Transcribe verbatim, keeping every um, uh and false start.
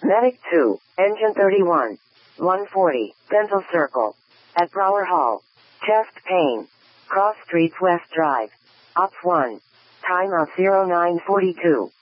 Medic two, Engine thirty-one. one forty, Dental Circle. At Brower Hall. Chest pain. Cross Streets West Drive. Ops one. Time of zero nine forty-two.